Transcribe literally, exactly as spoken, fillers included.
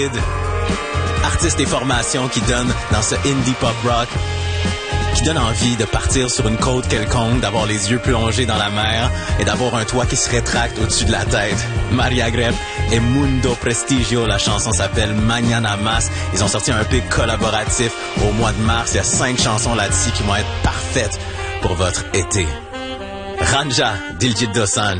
Artistes et formations qui donnent dans ce indie pop rock, qui donne envie de partir sur une côte quelconque, d'avoir les yeux plongés dans la mer et d'avoir un toit qui se rétracte au-dessus de la tête. Maria Greb et Mundo Prestigio, la chanson s'appelle Mañana Más. Ils ont sorti un E P collaboratif au mois de mars. Il y a cinq chansons là-dessus qui vont être parfaites pour votre été. Ranja, Diljit Dosanjh.